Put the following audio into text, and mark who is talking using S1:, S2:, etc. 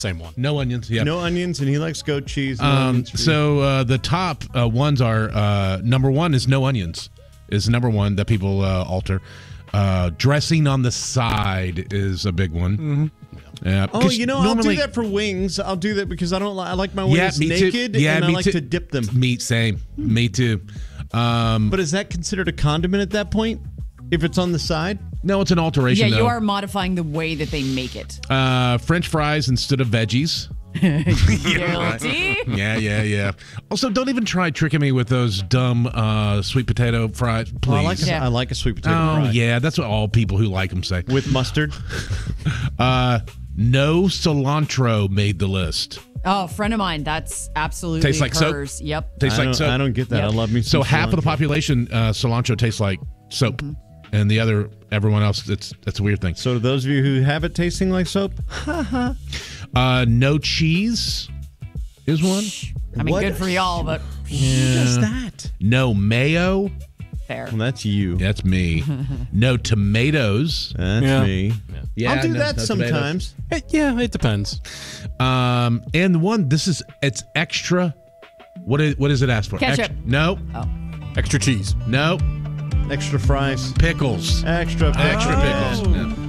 S1: Same one.
S2: No onions. Yeah.
S3: No onions, and he likes goat cheese. No onions for you.
S2: So the top ones are number one is no onions. Is number one that people alter. Dressing on the side is a big one.
S1: Mm-hmm.
S2: Yeah.
S3: Oh, I'll do that for wings. I'll do that because I like my wings
S2: me
S3: naked,
S2: too. Yeah,
S3: and I
S2: me
S3: like
S2: too.
S3: to dip them.
S2: Same. Me too.
S3: But is that considered a condiment at that point? If it's on the side?
S2: No, it's an alteration.
S4: Yeah,
S2: though.
S4: you are modifying the way that they make it.
S2: French fries instead of veggies.
S4: Guilty.
S2: Yeah. Also, don't even try tricking me with those dumb sweet potato fries, please.
S3: I like a sweet potato
S2: Oh,
S3: fry.
S2: yeah, that's what all people who like them say.
S3: With mustard?
S2: No cilantro made the list.
S4: Oh, a friend of mine, that's absolutely
S2: Tastes like soap?
S4: hers. Yep.
S2: Tastes like soap.
S3: I don't get that.
S4: Yep.
S3: I love me some
S2: So half of the
S3: cilantro.
S2: population, cilantro tastes like soap, and everyone else, that's a weird thing.
S3: So to those of you who have it tasting like soap?
S2: No cheese is one.
S4: I mean, good for y'all, but
S3: Who does that?
S2: No mayo.
S4: fair.
S3: Well, that's you.
S2: That's me. No tomatoes.
S3: That's me.
S2: Yeah,
S3: I'll do
S2: no
S3: that sometimes.
S1: Yeah, it depends.
S2: And one, it's extra. What is it asked for?
S4: Ketchup.
S2: No.
S4: Oh.
S1: Extra cheese.
S2: No.
S3: Extra fries.
S2: Pickles.
S3: Extra
S2: Extra pickles. Yeah.